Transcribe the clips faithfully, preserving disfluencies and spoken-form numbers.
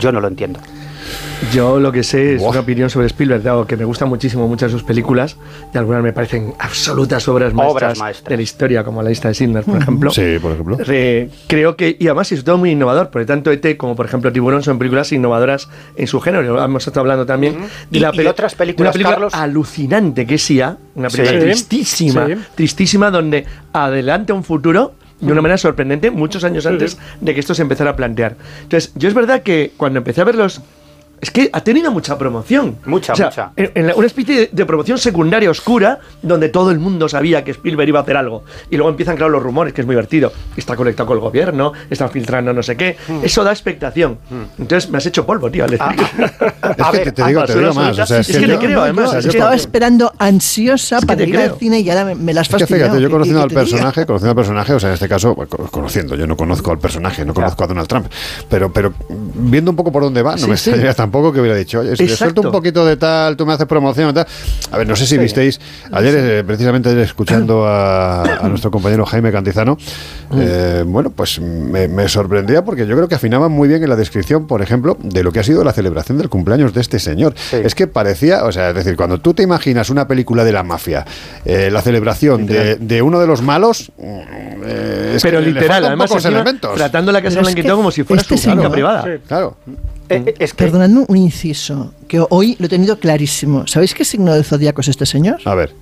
yo no lo entiendo. Yo lo que sé es Wow. una opinión sobre Spielberg, dado que me gustan muchísimo muchas de sus películas y algunas me parecen absolutas obras maestras, Obras maestras. de la historia, como La lista de Schindler, por ejemplo. Sí, por ejemplo. Eh, creo que, y además es todo muy innovador, porque tanto E T como por ejemplo Tiburón son películas innovadoras en su género. Hemos estado hablando también Uh-huh. de, Y- la y peli- otras de películas, una película Carlos. alucinante que es I A, una película Sí. tristísima, Sí. tristísima, donde adelanta un futuro de una manera sorprendente muchos años antes de que esto se empezara a plantear. Entonces, yo es verdad que cuando empecé a verlos, es que ha tenido mucha promoción. Mucha, O sea, mucha. En, en la- una especie de, de promoción secundaria oscura, donde todo el mundo sabía que Spielberg iba a hacer algo. Y luego empiezan, claro, los rumores, que es muy divertido. Está conectado con el gobierno, están filtrando no sé qué. Eso da expectación. Entonces me has hecho polvo, tío. al Ah, decir- Es que te, te digo, te digo más. O sea, Es que le yo- creo, además. o sea, es yo que- Estaba esperando ansiosa Es que para te ir al creo. cine y ahora me, me las Es que fastidiado. fíjate, yo ¿Qué- conociendo qué- al qué te diga? personaje, conociendo al personaje, o sea, en este caso, bueno, co- conociendo, yo no conozco al personaje, no conozco a Donald Trump, pero, pero viendo un poco por dónde va, no Sí, me sí. extrañaría tampoco que hubiera dicho, oye, si le Exacto. suelto un poquito de tal, tú me haces promoción y tal. A ver, no sé si Sí. visteis, ayer, eh, precisamente ayer escuchando a, a nuestro compañero Jaime Cantizano, eh, bueno, pues me, me sorprendía porque yo creo que afinaban muy bien en la descripción, por ejemplo, de lo que ha sido la celebración del cumpleaños de este señor. Sí. Es que parecía, o sea, es decir, cuando tú te imaginas una película de la mafia, eh, la celebración de, de uno de los malos, eh, es Pero que le literal, faltan además, pocos encima, elementos. tratando la casa Pero es blanquita que como si fuera este su finca señor- privada. Sí. Claro. Eh, eh, es que Perdonadme un inciso, que hoy lo he tenido clarísimo. ¿Sabéis qué signo del zodíaco es este señor? A ver.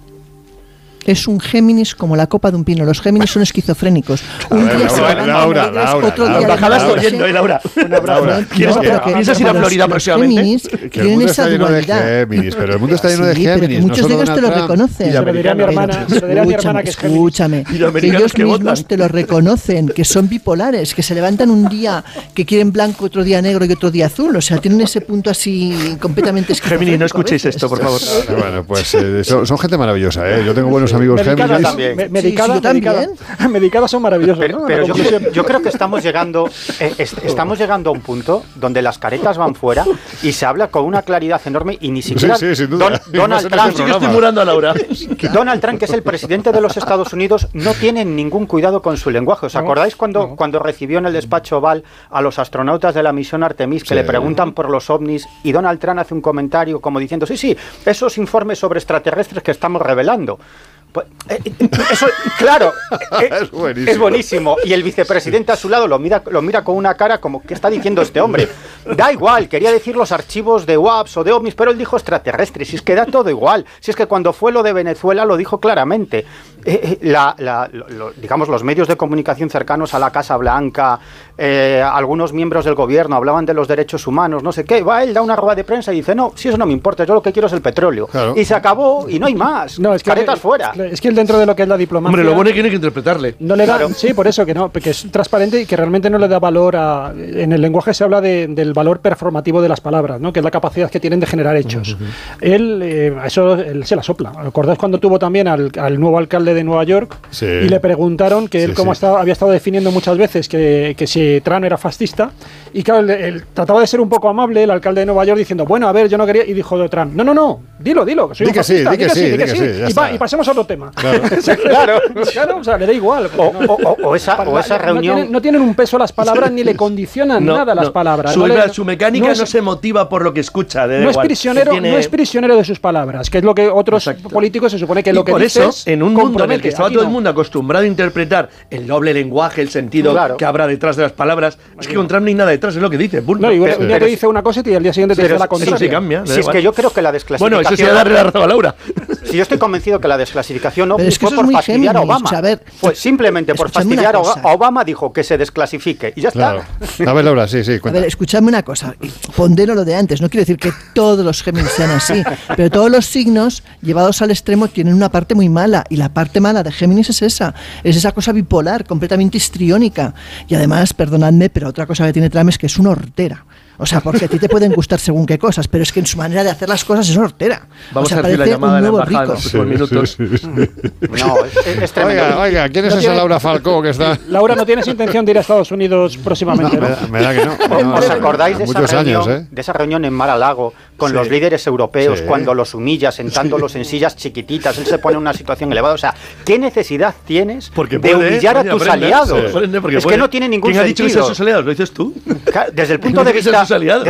Es un Géminis como la copa de un pino. Los Géminis son esquizofrénicos. Un ver, día se Laura, levantan Laura, alegres, Laura, otro día Laura. Embajada levantan estoy yendo, ¿eh, Laura? Laura, No, ¿quieres pero que- que- ¿piensas ir a los- Florida los próximamente? Géminis Que el tienen mundo esa está lleno de dualidad. Géminis, pero el mundo está lleno de Sí, pero Géminis. que muchos no de solo ellos te lo Donald Trump. reconocen. Se lo diré a mi hermana, se lo diré a mi hermana que es Géminis. Escúchame, Y los que americanos ellos que mismos votan. te lo reconocen, que son bipolares, que se levantan un día que quieren blanco, otro día negro y otro día azul. O sea, tienen ese punto así completamente esquizofrénico. Géminis, no a escuchéis veces. esto, por favor. Bueno, pues eh, son, son gente maravillosa, ¿eh? Yo tengo buenos amigos Medicada Géminis. también. Me- Sí, medicada, sí, yo medicada. también. Medicadas son maravillosas, Pero, ¿no? pero La yo, conclusión. yo creo que estamos llegando eh, est- estamos llegando a un punto donde las caretas van fuera y se habla con una claridad enorme y ni siquiera sí, sin duda. Don- Y Donald más en Trump, este Yo estoy programa. murando a Laura. Donald Trump, que es el presidente de los Estados Unidos, no tiene ningún cuidado con su lenguaje. ¿Os No, acordáis cuando, no. cuando recibió en el despacho Oval a los astronautas de la misión Artemis que Sí. le preguntan por los ovnis y Donald Trump hace un comentario como diciendo, sí, sí, esos informes sobre extraterrestres que estamos revelando? Pues, eh, eh, eso, claro, eh, Es buenísimo. es buenísimo. Y el vicepresidente a su lado lo mira, lo mira con una cara como, ¿qué está diciendo este hombre? Da igual, quería decir los archivos de U A P S o de ovnis, pero él dijo extraterrestres. Si es que da todo igual. Si es que cuando fue lo de Venezuela lo dijo claramente. Eh, eh, la, la- lo- lo- digamos, los medios de comunicación cercanos a la Casa Blanca, eh, algunos miembros del gobierno hablaban de los derechos humanos, no sé qué. Va, él da una rueda de prensa y dice, no, si eso no me importa, yo lo que quiero es el petróleo. Claro. Y se acabó y no hay más. No, es que, Caretas fuera. Es que él dentro de lo que es la diplomacia... Hombre, lo bueno es que tiene que interpretarle. No le da, Claro. sí, por eso que no, que es transparente y que realmente no le da valor a. En el lenguaje se habla de- del valor performativo de las palabras, ¿no? Que es la capacidad que tienen de generar hechos. Él, eh, a eso él se la sopla. ¿Acordáis cuando tuvo también al, al nuevo alcalde de Nueva York Sí. y le preguntaron que él Sí, como sí. estaba, había estado definiendo muchas veces que, que si Trump era fascista y claro, él, él trataba de ser un poco amable el alcalde de Nueva York diciendo, bueno, a ver, yo no quería y dijo de Trump, no, no, no, dilo, dilo, que soy Di un que sí, fascista, di que sí, di que sí, ya y, pa- está. y pasemos a otro tema. Claro. Claro. Claro, o sea, le da igual. O, o- o- o esa, o esa No reunión... tienen, no tienen un peso las palabras ni le condicionan No, nada las no. palabras. Su, No, le- su mecánica no, es- se motiva por lo que escucha. le da no es igual. prisionero, Tiene- no es prisionero de sus palabras, que es lo que otros Exacto. políticos se supone que Y lo que por eso, dices en un mundo en el compromete. que estaba Aquí todo no. el mundo acostumbrado a interpretar el doble lenguaje, el sentido Claro. que habrá detrás de las palabras, es que con Trump no hay nada detrás, es lo que dice. punto. No, y un Pero- un día pero te dice una cosa y al día siguiente te Pero dice la eso sí contraria. sí cambia. le da Si es igual. que yo creo que la desclasificación... Bueno, eso sí, darle la razón a Laura. Si yo estoy convencido que la desclasificación no Pero es que fue eso es por muy fastidiar a Géminis, Obama. a ver, Pues simplemente por escuchadme una fastidiar a cosa. Obama, Obama dijo que se desclasifique y ya Claro. está. A ver, Laura, sí, sí, A cuenta. ver, escuchadme una cosa, pondero lo de antes, no quiero decir que todos los Géminis sean así, pero todos los signos llevados al extremo tienen una parte muy mala, y la parte mala de Géminis es esa, es esa cosa bipolar, completamente histriónica, y además, perdonadme, pero otra cosa que tiene Trump es que es una hortera. O sea, porque a ti te pueden gustar según qué cosas, pero es que en su manera de hacer las cosas es hortera. Vamos o sea, a hacer la parece llamada un de la nuevo embajada en rico. los próximos minutos. No, es, es- es tremendo. Oiga, oiga, ¿quién es No esa tiene- Laura Falcó que está...? Laura, ¿no tienes intención de ir a Estados Unidos próximamente? Me ¿no? da, me da que no. ¿O- No, ¿Os no, acordáis de esa, muchos reunión, años, ¿eh? de esa reunión en Mar-a-Lago con Sí. los líderes europeos Sí. cuando los humilla, sentándolos en sillas chiquititas? Él se pone en una situación elevada. O sea, ¿qué necesidad tienes Porque de puede, humillar a oye, tus aprende, aliados? sí. Aprende porque Es puede. que no tiene ningún ¿Quién ha dicho que sentido. sean sus aliados? ¿Lo dices tú? Ca- Desde el ¿Quién punto de dice que sean vista, sus aliados?